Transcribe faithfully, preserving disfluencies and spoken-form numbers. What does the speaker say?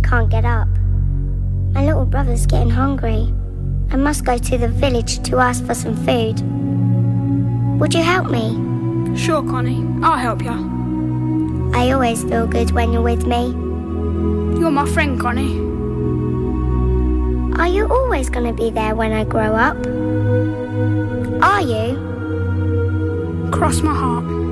can't get up. My little brother's getting hungry. I must go to the village to ask for some food. Would you help me? Sure, Connie. I'll help you. I always feel good when you're with me. You're my friend, Connie. Are you always going to be there when I grow up? Are you? Cross my heart.